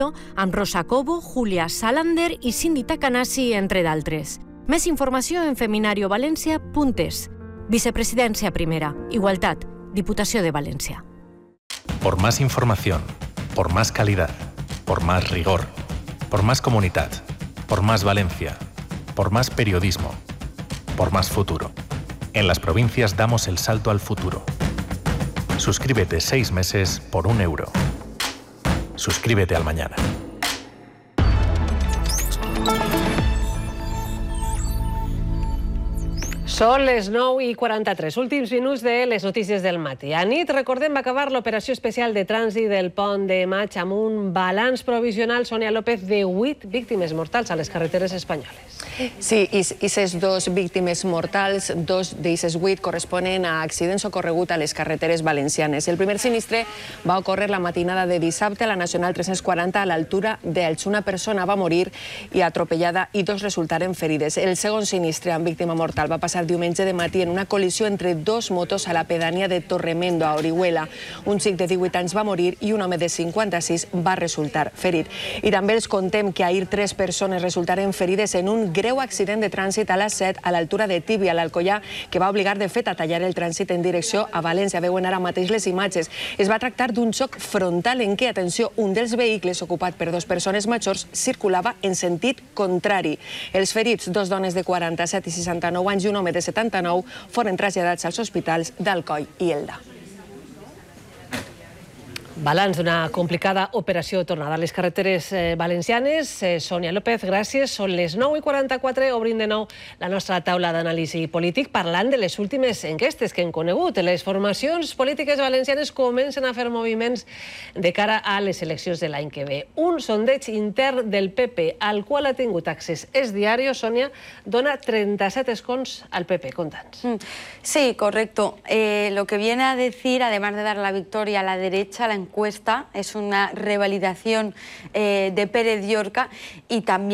amb Rosa Cobo, Julia Salander i Cindy Takanasi, entre d'altres. Més informació en feminariovalencia.es. Vicepresidència primera, Igualtat, Diputació de València. Por más información, por más calidad, por más rigor, por más comunidad, por más Valencia, por más periodismo, por más futuro. En las provincias damos el salto al futuro. Suscríbete 6 meses por €1. Suscríbete al mañana. Són les 9:43, últims minuts de les notícies del matí. A nit, recordem, va acabar l'operació especial de trànsit del Pont de Maig amb un balanç provisional, Sònia López, de 8 víctimes mortals a les carreteres espanyoles. Sí, i aquestes 2 víctimes mortals, 2 d'aquestes 8 corresponen a accidents ocorreguts a les carreteres valencianes. El primer sinistre va ocórrer la matinada de dissabte a la Nacional 340 a l'altura d'Elx. Una persona va morir i atropellada i 2 resultaren ferides. El segon sinistre amb víctima mortal va passar diumenge de matí en una col·lisió entre 2 motos a la pedania de Torremendo, a Orihuela. Un xic de 18 anys va morir i un home de 56 va resultar ferit. I també els contem que ahir 3 persones resultaren ferides en un greu accident de trànsit a l'A7 a l'altura de Tibi, a l'Alcoià, que va obligar de fet a tallar el trànsit en direcció a València. Veuen ara mateix les imatges. Es va tractar d'un xoc frontal en què, atenció, un dels vehicles ocupat per 2 persones majors circulava en sentit contrari. Els ferits, 2 dones de 47 i 69 anys i un home de 79, foren traslladats als hospitals d'Alcoi i Elda. Balanç d'una complicada operació tornada a les carreteres valencianes. Sònia López, gràcies. Són les 9:44, obrim de nou la nostra taula d'anàlisi polític parlant de les últimes enquestes que hem conegut. Les formacions polítiques valencianes comencen a fer moviments de cara a les eleccions de l'any que ve. Un sondeig intern del PP, al qual ha tingut accés Es Diario, Sònia, dona 37 escons al PP. Conta'ns. Sí, correcto. Lo que viene a decir, además de dar la victoria a la derecha, la encuesta es una revalidación de Pérez Llorca y también